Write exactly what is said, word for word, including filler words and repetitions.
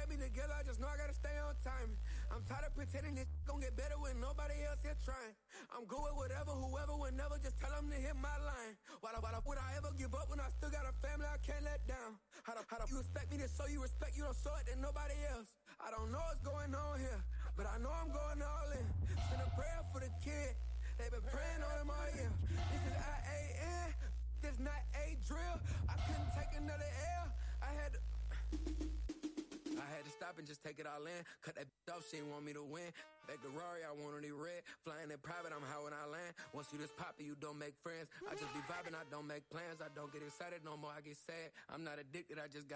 got me together, I just know I gotta stay on time. I'm tired of pretending this gon' get better when nobody else here trying. I'm good with whatever, whoever, whenever, just tell them to hit my line. Why the, why the, would I ever give up when I still got a family I can't let down? How the, how the, you expect me to show you respect, you don't show it to nobody else. I don't know what's going on here, but I know I'm going all in. Send a prayer for the kid, they been praying on him all year. This is I A N, this not a drill. I couldn't take another L, I had to... I had to stop and just take it all in. Cut that b*** off, she ain't want me to win. Back to Rory, I want only red. Flying in private, I'm high when I land. Once you just pop it, you don't make friends. I just be vibing, I don't make plans. I don't get excited no more, I get sad. I'm not addicted, I just got